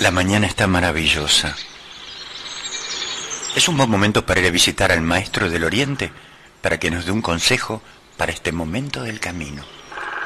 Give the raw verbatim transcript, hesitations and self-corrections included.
La mañana está maravillosa. Es un buen momento para ir a visitar al Maestro del Oriente, para que nos dé un consejo para este momento del camino.